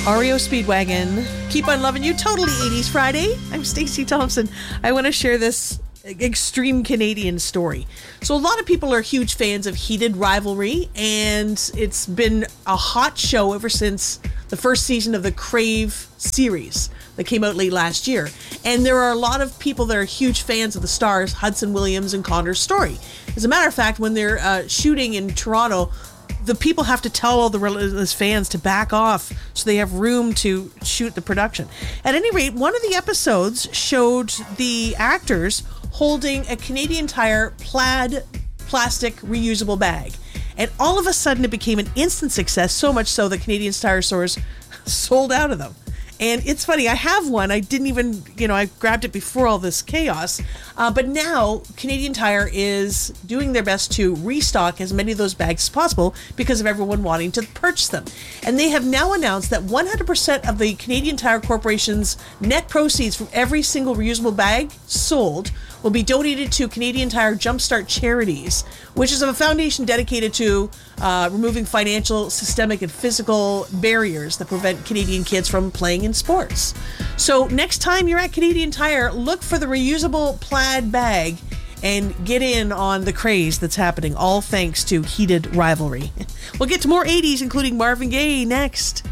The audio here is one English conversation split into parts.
REO Speedwagon. Keep on loving you. Totally 80s Friday. I'm Stacey Thompson. I want to share this extreme Canadian story. So a lot of people are huge fans of Heated Rivalry, and it's been a hot show ever since the first season of the Crave series that came out late last year. And there are a lot of people that are huge fans of the stars, Hudson Williams and Connor Story. As a matter of fact, when they're shooting in Toronto, the people have to tell all the relentless fans to back off so they have room to shoot the production. At any rate, one of the episodes showed the actors holding a Canadian Tire plaid plastic reusable bag. And all of a sudden it became an instant success, so much so that Canadian Tire stores sold out of them. And it's funny, I have one. I didn't even, I grabbed it before all this chaos. But now Canadian Tire is doing their best to restock as many of those bags as possible because of everyone wanting to purchase them. And they have now announced that 100% of the Canadian Tire Corporation's net proceeds from every single reusable bag sold will be donated to Canadian Tire Jumpstart Charities, which is a foundation dedicated to removing financial, systemic, and physical barriers that prevent Canadian kids from playing in sports. So next time you're at Canadian Tire, look for the reusable plaid bag and get in on the craze that's happening, all thanks to Heated Rivalry. We'll get to more 80s, including Marvin Gaye, next.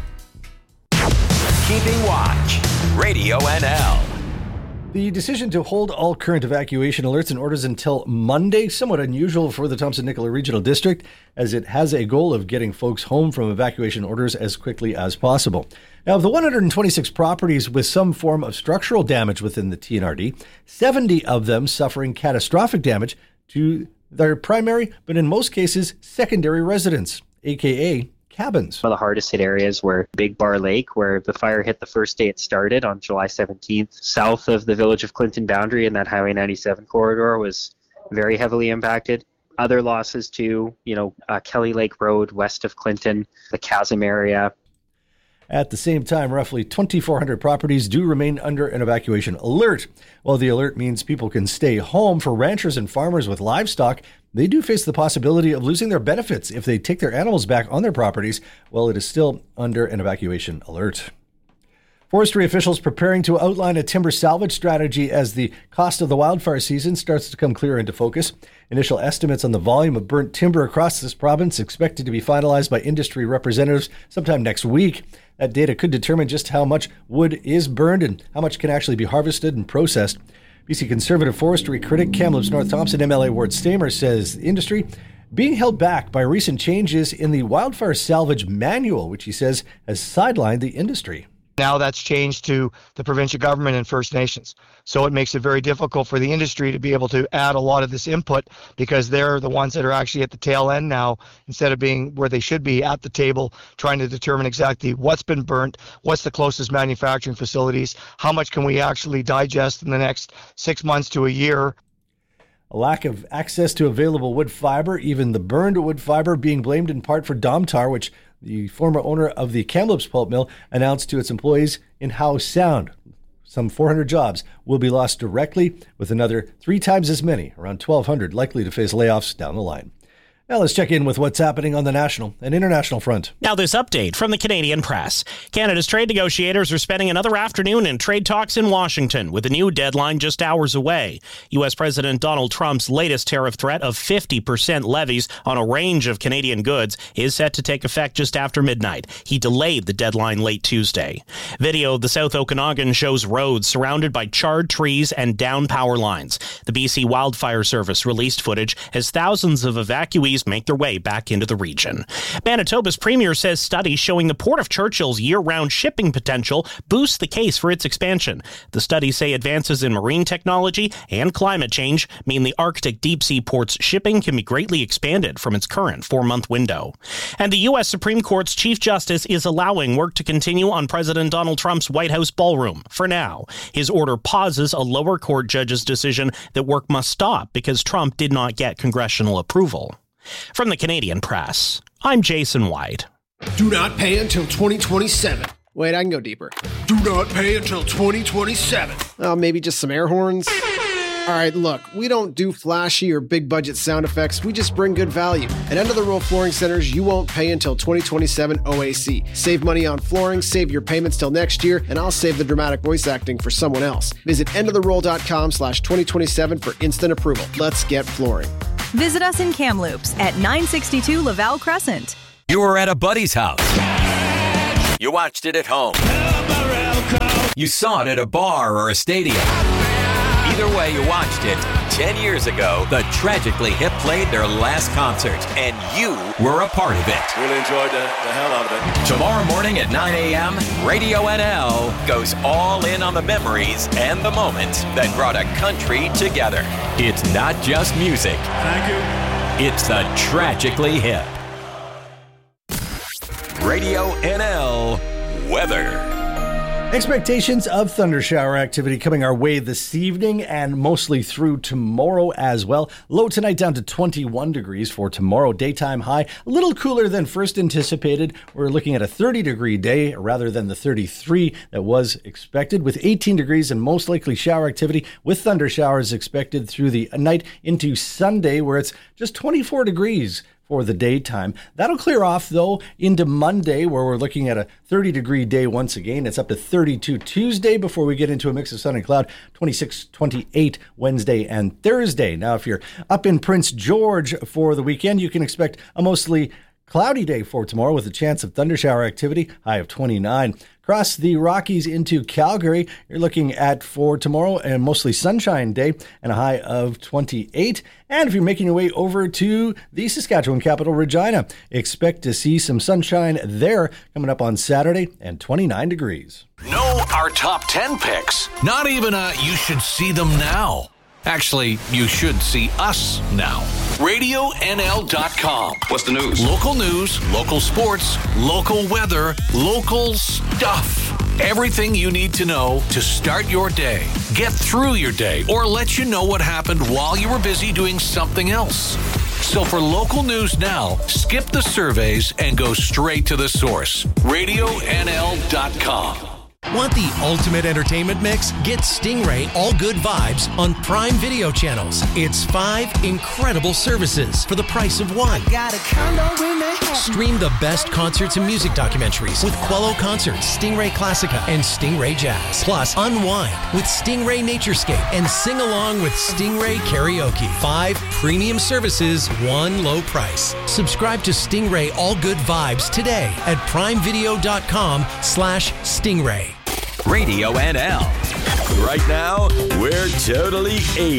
Keeping Watch, Radio NL. The decision to hold all current evacuation alerts and orders until Monday, somewhat unusual for the Thompson-Nicola Regional District, as it has a goal of getting folks home from evacuation orders as quickly as possible. Now, of the 126 properties with some form of structural damage within the TNRD, 70 of them suffering catastrophic damage to their primary, but in most cases, secondary residence, aka cabins. One of the hardest hit areas were Big Bar Lake, where the fire hit the first day it started on July 17th. South of the Village of Clinton boundary, and that Highway 97 corridor was very heavily impacted. Other losses too, Kelly Lake Road, west of Clinton, the Chasm area. At the same time, roughly 2,400 properties do remain under an evacuation alert. While the alert means people can stay home, for ranchers and farmers with livestock, they do face the possibility of losing their benefits if they take their animals back on their properties while it is still under an evacuation alert. Forestry officials preparing to outline a timber salvage strategy as the cost of the wildfire season starts to come clearer into focus. Initial estimates on the volume of burnt timber across this province expected to be finalized by industry representatives sometime next week. That data could determine just how much wood is burned and how much can actually be harvested and processed. BC Conservative forestry critic Kamloops North Thompson MLA Ward Stamer says the industry being held back by recent changes in the wildfire salvage manual, which he says has sidelined the industry. Now that's changed to the provincial government and First Nations. So it makes it very difficult for the industry to be able to add a lot of this input because they're the ones that are actually at the tail end now instead of being where they should be at the table trying to determine exactly what's been burnt, what's the closest manufacturing facilities, how much can we actually digest in the next 6 months to a year. A lack of access to available wood fiber, even the burned wood fiber being blamed in part for Domtar, which the former owner of the Kamloops pulp mill announced to its employees in Howe Sound. Some 400 jobs will be lost directly, with another 3 times as many, around 1,200, likely to face layoffs down the line. Now let's check in with what's happening on the national and international front. Now this update from the Canadian Press. Canada's trade negotiators are spending another afternoon in trade talks in Washington, with a new deadline just hours away. U.S. President Donald Trump's latest tariff threat of 50% levies on a range of Canadian goods is set to take effect just after midnight. He delayed the deadline late Tuesday. Video of the South Okanagan shows roads surrounded by charred trees and down power lines. The BC Wildfire Service released footage as thousands of evacuees make their way back into the region. Manitoba's premier says studies showing the Port of Churchill's year-round shipping potential boost the case for its expansion. The studies say advances in marine technology and climate change mean the Arctic deep-sea port's shipping can be greatly expanded from its current 4-month window. And the U.S. Supreme Court's Chief Justice is allowing work to continue on President Donald Trump's White House ballroom for now. His order pauses a lower court judge's decision that work must stop because Trump did not get congressional approval. From the Canadian Press, I'm Jason White. Do not pay until 2027. Wait, I can go deeper. Do not pay until 2027. Maybe just some air horns. All right, look, we don't do flashy or big budget sound effects. We just bring good value. At End of the Roll Flooring Centers, you won't pay until 2027 OAC. Save money on flooring, save your payments till next year, and I'll save the dramatic voice acting for someone else. Visit endoftheroll.com/2027 for instant approval. Let's get flooring. Visit us in Kamloops at 962 Laval Crescent. You were at a buddy's house. You watched it at home. You saw it at a bar or a stadium. Either way you watched it, 10 years ago, the Tragically Hip played their last concert, and you were a part of it. Really enjoyed the hell out of it. Tomorrow morning at 9 a.m., Radio NL goes all in on the memories and the moments that brought a country together. It's not just music. Thank you. It's the Tragically Hip. Radio NL weather. Expectations of thunder shower activity coming our way this evening and mostly through tomorrow as well. Low tonight down to 21 degrees for tomorrow. Daytime high, a little cooler than first anticipated. We're looking at a 30-degree day rather than the 33 that was expected, with 18 degrees and most likely shower activity with thunder showers expected through the night into Sunday, where it's just 24 degrees for the daytime. That'll clear off, though, into Monday, where we're looking at a 30-degree day once again. It's up to 32 Tuesday before we get into a mix of sun and cloud, 26, 28 Wednesday and Thursday. Now, if you're up in Prince George for the weekend, you can expect a mostly cloudy day for tomorrow with a chance of thunder shower activity, high of 29. Across the Rockies into Calgary, you're looking at for tomorrow a mostly sunshine day and a high of 28. And if you're making your way over to the Saskatchewan capital, Regina, expect to see some sunshine there coming up on Saturday and 29 degrees. Know our top 10 picks. Not even you should see them now. Actually, you should see us now. RadioNL.com. What's the news? Local news, local sports, local weather, local stuff. Everything you need to know to start your day, get through your day, or let you know what happened while you were busy doing something else. So for local news now, skip the surveys and go straight to the source. RadioNL.com. Want the ultimate entertainment mix? Get Stingray All Good Vibes on Prime Video channels. It's 5 incredible services for the price of one. Stream the best concerts and music documentaries with Quello Concerts, Stingray Classica, and Stingray Jazz. Plus, unwind with Stingray Naturescape and sing along with Stingray Karaoke. 5 premium services, one low price. Subscribe to Stingray All Good Vibes today at primevideo.com/Stingray. Radio NL. Right now, we're totally 80s.